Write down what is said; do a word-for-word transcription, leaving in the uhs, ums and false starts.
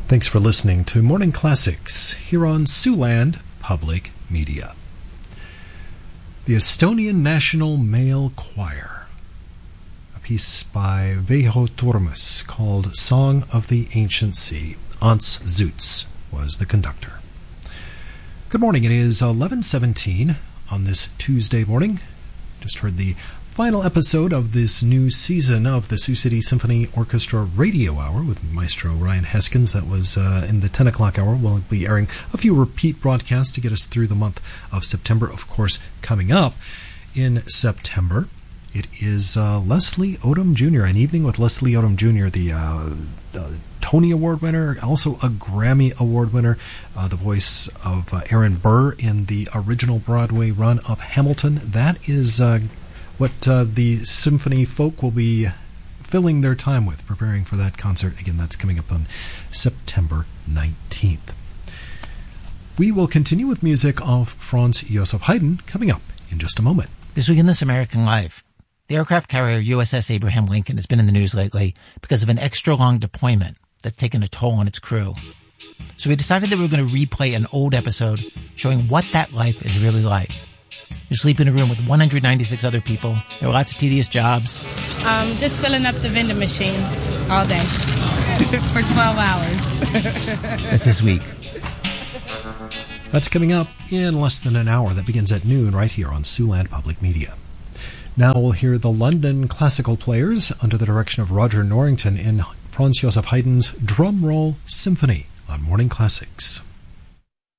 Thanks for listening to Morning Classics here on Siouxland Public Media. The Estonian National Male Choir, a piece by Veiho Turmas called Song of the Ancient Sea. Ants Zoots was the conductor. Good morning, it is eleven seventeen on this Tuesday morning. Just heard the final episode of this new season of the Sioux City Symphony Orchestra Radio Hour with Maestro Ryan Heskins. That was uh, in the ten o'clock hour. We'll be airing a few repeat broadcasts to get us through the month of September. Of course, coming up in September, it is uh, Leslie Odom Junior An Evening with Leslie Odom Junior, the uh, uh, Tony Award winner, also a Grammy Award winner, uh, the voice of uh, Aaron Burr in the original Broadway run of Hamilton. That is uh, what uh, the symphony folk will be filling their time with, preparing for that concert. Again, that's coming up on September nineteenth. We will continue with music of Franz Josef Haydn coming up in just a moment. This week in This American Life, the aircraft carrier U S S Abraham Lincoln has been in the news lately because of an extra-long deployment that's taken a toll on its crew. So we decided that we were going to replay an old episode showing what that life is really like. You sleep in a room with one hundred ninety-six other people. There are lots of tedious jobs. Um, just filling up the vending machines all day for twelve hours. That's this week. That's coming up in less than an hour. That begins at noon right here on Siouxland Public Media. Now we'll hear the London Classical Players under the direction of Roger Norrington in Franz Josef Haydn's Drum Roll Symphony on Morning Classics.